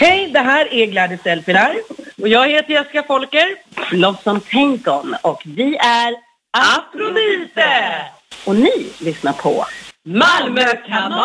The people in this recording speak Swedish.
Hej, det här är Gladys Elfinar och jag heter Jessica Folker, Blossom Tainton, och vi är Afrodite! Och ni lyssnar på Malmö kanal!